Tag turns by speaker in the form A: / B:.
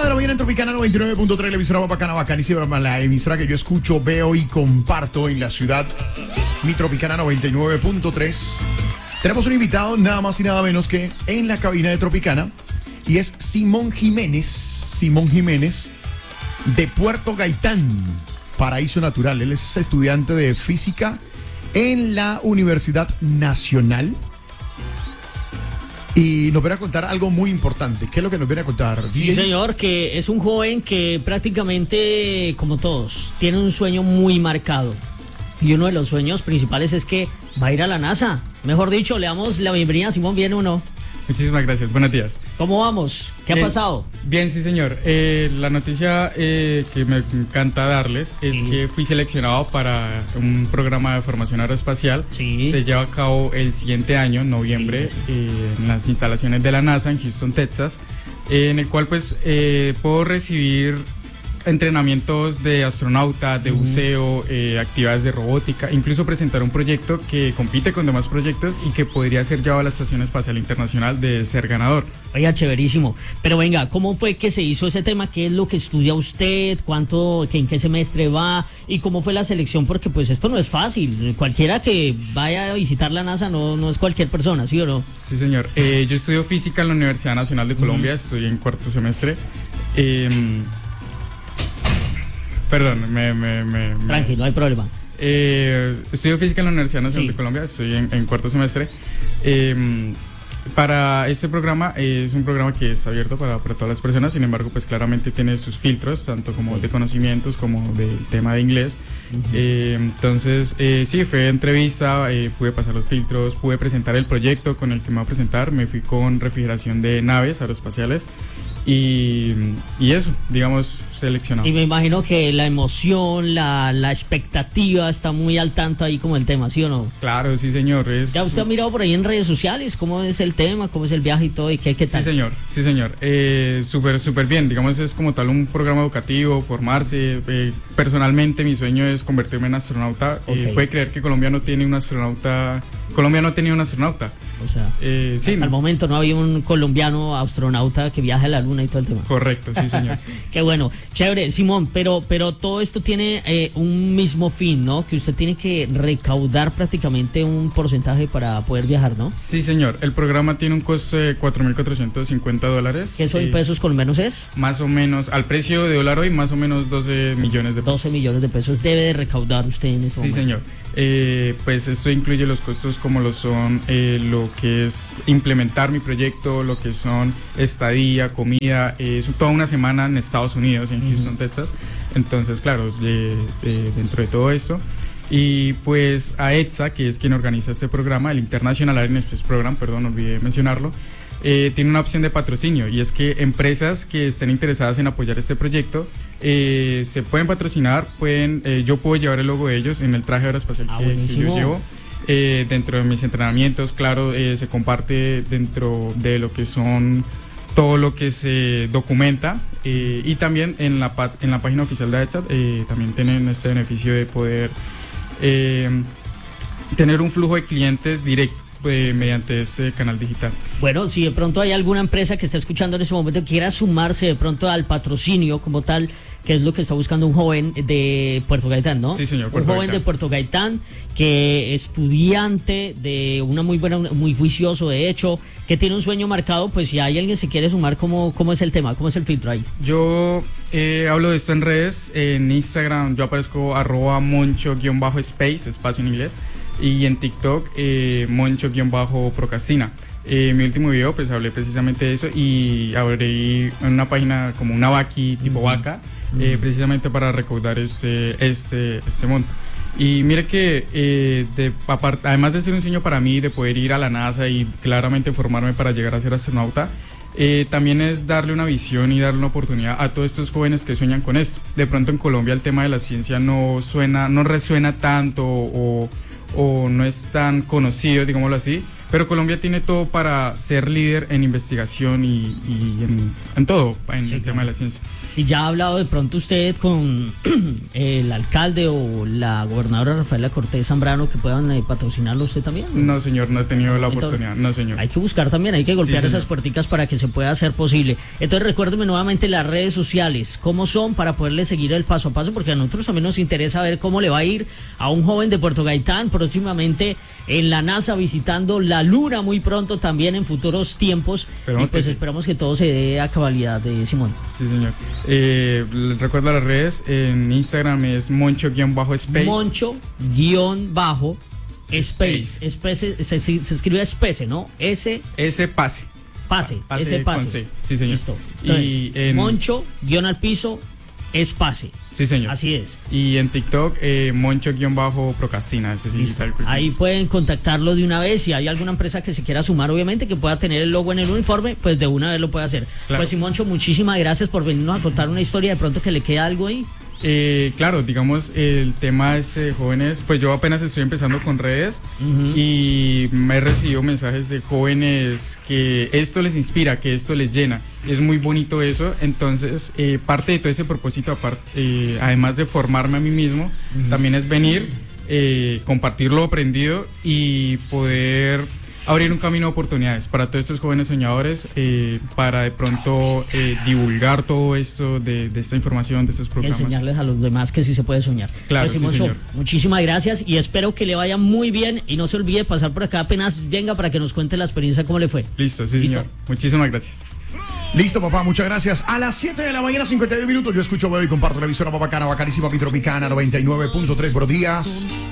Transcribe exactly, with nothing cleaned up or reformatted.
A: de la mañana en Tropicana noventa y nueve punto tres, la emisora más bacana, bacanísima, la emisora que yo escucho, veo y comparto en la ciudad. Mi Tropicana noventa y nueve punto tres. Tenemos un invitado nada más y nada menos que en la cabina de Tropicana y es Simón Jiménez, Simón Jiménez de Puerto Gaitán, Paraíso Natural. Él es estudiante de física en la Universidad Nacional. Y nos viene a contar algo muy importante. ¿Qué es lo que nos viene a contar?
B: Sí, señor, que es un joven que prácticamente, como todos, tiene un sueño muy marcado. Y uno de los sueños principales es que va a ir a la NASA. Mejor dicho, le damos la bienvenida a Simón. ¿Bien o no?
C: Muchísimas gracias, buenos días.
B: ¿Cómo vamos? ¿Qué ha
C: bien,
B: pasado?
C: Bien, sí señor. Eh, la noticia eh, que me encanta darles es sí. que fui seleccionado para un programa de formación aeroespacial.
B: Sí.
C: Se lleva a cabo el siguiente año, en noviembre, sí. eh, en las instalaciones de la NASA en Houston, Texas, eh, en el cual pues eh, puedo recibir entrenamientos de astronauta, de buceo, eh, actividades de robótica, incluso presentar un proyecto que compite con demás proyectos y que podría ser llevado a la Estación Espacial Internacional de ser ganador.
B: Oiga, chéverísimo. Pero venga, ¿cómo fue que se hizo ese tema? ¿Qué es lo que estudia usted? ¿Cuánto, que, en qué semestre va? ¿Y cómo fue la selección? Porque pues esto no es fácil. Cualquiera que vaya a visitar la NASA no, no es cualquier persona, ¿sí o no?
C: Sí, señor. Eh, yo estudio física en la Universidad Nacional de Colombia, uh-huh. estoy en cuarto semestre. Eh, Perdón, me... me, me
B: Tranquilo, no hay problema.
C: Eh, estudio física en la Universidad Nacional sí. de Colombia, estoy en, en cuarto semestre. Eh, para este programa, eh, es un programa que está abierto para, para todas las personas, sin embargo, pues claramente tiene sus filtros, tanto como de conocimientos como del tema de inglés. Uh-huh. Eh, entonces, eh, sí, fue entrevista, eh, pude pasar los filtros, pude presentar el proyecto con el que me voy a presentar, me fui con refrigeración de naves aeroespaciales. Y, y eso, digamos, seleccionado.
B: Y me imagino que la emoción, la, la expectativa está muy al tanto ahí como el tema, ¿sí o no?
C: Claro, sí señor. Es...
B: ¿Ya usted ha mirado por ahí en redes sociales cómo es el tema, cómo es el viaje y todo y qué, qué tal?
C: Sí señor, sí señor. Eh, súper, súper bien, digamos, es como tal un programa educativo, formarse. Eh, personalmente mi sueño es convertirme en astronauta. Okay. Eh, puede creer que Colombia no tiene un astronauta, Colombia no tenía un astronauta.
B: O sea,
C: eh, sí,
B: hasta el momento no había un colombiano astronauta que viaje a la luna y todo el tema.
C: Correcto, sí señor.
B: Qué bueno, chévere, Simón, pero, pero todo esto tiene eh, un mismo fin, ¿no? Que usted tiene que recaudar prácticamente un porcentaje para poder viajar, ¿no?
C: Sí señor, el programa tiene un costo de cuatro mil cuatrocientos cincuenta dólares.
B: ¿Qué eso en eh, pesos colombianos es?
C: Más o menos, al precio de dólar hoy, más o menos doce millones de pesos.
B: doce millones de pesos debe de recaudar usted en ese
C: Sí
B: momento.
C: señor, eh, pues esto incluye los costos como lo son eh, lo que es implementar mi proyecto, lo que son estadía, comida, eh, es toda una semana en Estados Unidos, en Houston, uh-huh. Texas. Entonces, claro, eh, eh, dentro de todo esto. Y pues a ETSA, que es quien organiza este programa, el International Air and Space Program, perdón, olvidé mencionarlo, eh, tiene una opción de patrocinio, y es que empresas que estén interesadas en apoyar este proyecto eh, se pueden patrocinar, pueden, eh, yo puedo llevar el logo de ellos en el traje aeroespacial
B: ah,
C: que, que yo llevo. Eh, dentro de mis entrenamientos, claro, eh, se comparte dentro de lo que son todo lo que se documenta, eh, y también en la, en la página oficial de ETSA eh, también tienen este beneficio de poder eh, tener un flujo de clientes directo eh, mediante este canal digital.
B: Bueno, si de pronto hay alguna empresa que está escuchando en ese momento que quiera sumarse de pronto al patrocinio como tal, que es lo que está buscando un joven de Puerto Gaitán, ¿no?
C: Sí, señor.
B: Un
C: Puerto
B: joven
C: Gaitán.
B: de Puerto Gaitán, que estudiante de una muy buena, muy juicioso, de hecho, que tiene un sueño marcado, pues si hay alguien que se quiere sumar, ¿cómo, cómo es el tema? ¿Cómo es el filtro ahí?
C: Yo eh, hablo de esto en redes, en Instagram yo aparezco arroba moncho-space, espacio en inglés, y en TikTok eh, moncho-procrastina. Eh, mi último video pues hablé precisamente de eso y abrí una página como una Vaki tipo uh-huh. vaca, eh, uh-huh. precisamente para recaudar este, este, este monto. Y mire que eh, de, apart, además de ser un sueño para mí de poder ir a la NASA y claramente formarme para llegar a ser astronauta, eh, también es darle una visión y darle una oportunidad a todos estos jóvenes que sueñan con esto. De pronto en Colombia el tema de la ciencia no suena, no resuena tanto o, o no es tan conocido, digámoslo así. Pero Colombia tiene todo para ser líder en investigación y, y en, en todo, en
B: Sí,
C: el
B: claro.
C: tema de la ciencia.
B: Y ya ha hablado de pronto usted con el alcalde o la gobernadora Rafaela Cortés Zambrano que puedan eh, patrocinarlo usted también.
C: No, señor, no he tenido la
B: Entonces,
C: oportunidad. No, señor.
B: Hay que buscar también, hay que golpear
C: Sí,
B: esas
C: señor.
B: puerticas para que se pueda hacer posible. Entonces recuérdeme nuevamente las redes sociales, cómo son para poderle seguir el paso a paso, porque a nosotros también nos interesa ver cómo le va a ir a un joven de Puerto Gaitán próximamente en la NASA visitando la Luna muy pronto también en futuros tiempos.
C: Esperemos
B: y pues
C: que sí.
B: esperamos que todo se dé a cabalidad de Simón.
C: Sí, señor. Eh, les recuerdo las redes. En Instagram es moncho-space.
B: Moncho guión bajo Space. Space se, se- se escribe Space, ¿no? S
C: Ese pase.
B: pase,
C: Pase
B: ese
C: con
B: pase.
C: C. Sí, señor.
B: Listo.
C: Y
B: Entonces,
C: en-
B: Moncho guión al piso Espace.
C: Sí, señor.
B: Así es.
C: Y en TikTok, eh, moncho-procrastina. Ese sí
B: Listo.
C: está el
B: Ahí pueden contactarlo de una vez. Si hay alguna empresa que se quiera sumar, obviamente, que pueda tener el logo en el uniforme, pues de una vez lo puede hacer.
C: Claro.
B: Pues Simoncho, muchísimas gracias por venirnos a contar una historia. De pronto que le queda algo ahí.
C: Eh, claro, digamos, el tema es eh, jóvenes, pues yo apenas estoy empezando con redes
B: Ujú.
C: y me he recibido mensajes de jóvenes que esto les inspira, que esto les llena. Es muy bonito eso, entonces eh, parte de todo ese propósito, aparte, eh, además de formarme a mí mismo, también es venir, eh, compartir lo aprendido y poder abrir un camino de oportunidades para todos estos jóvenes soñadores, eh, para de pronto eh, divulgar todo esto de, de esta información, de estos programas.
B: Enseñarles a los demás que sí se puede soñar.
C: Claro,
B: Pues,
C: sí,
B: Simoncho,
C: señor.
B: muchísimas gracias y espero que le vaya muy bien y no se olvide pasar por acá apenas venga para que nos cuente la experiencia cómo le fue.
C: Listo, sí,
B: Listo.
C: señor. Muchísimas gracias.
A: Listo, papá, muchas gracias. A las siete de la mañana, cincuenta y dos minutos, yo escucho, veo y comparto la emisora Papacana, bacanísima, Mitropicana, noventa y nueve punto tres. Buenos días.